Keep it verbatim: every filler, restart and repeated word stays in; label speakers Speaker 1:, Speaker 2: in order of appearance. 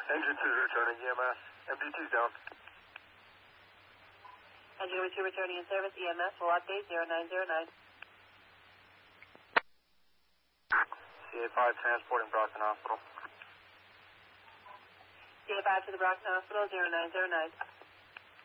Speaker 1: Engine two returning E M S. M D two's down.
Speaker 2: Engine number two returning in service. E M S will update zero nine zero nine.
Speaker 1: C A five transporting Brockton Hospital.
Speaker 2: C A five to the Brockton Hospital, zero nine zero nine.